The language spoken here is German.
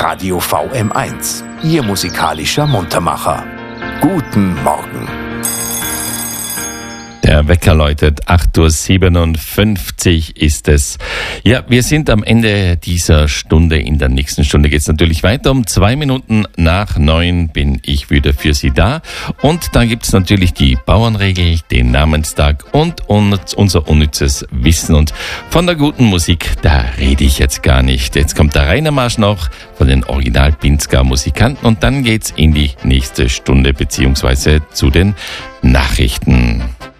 Radio VM1, Ihr musikalischer Muntermacher. Guten Morgen. Der Wecker läutet, 8.57 Uhr ist es. Ja, wir sind am Ende dieser Stunde. In der nächsten Stunde geht es natürlich weiter. Um 2 Minuten nach 9 bin ich wieder für Sie da. Und dann gibt es natürlich die Bauernregel, den Namenstag und unser unnützes Wissen. Und von der guten Musik, da rede ich jetzt gar nicht. Jetzt kommt der Rainer Marsch noch von den Original-Pinzgau-Musikanten und dann geht's in die nächste Stunde beziehungsweise zu den Nachrichten.